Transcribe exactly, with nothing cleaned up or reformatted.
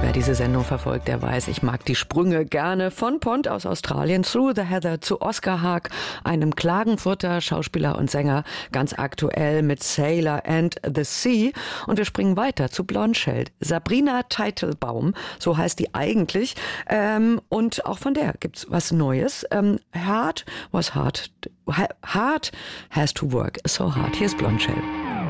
Wer diese Sendung verfolgt, der weiß, ich mag die Sprünge gerne. Von Pont aus Australien, Through the Heather zu Oskar Haag, einem Klagenfurter Schauspieler und Sänger, ganz aktuell mit Sailor and the Sea. Und wir springen weiter zu Blondshell. Sabrina Teitelbaum, so heißt die eigentlich. Ähm, und auch von der gibt's was Neues. Ähm, hard was hard. Hard has to work so hard. Hier ist Blondshell.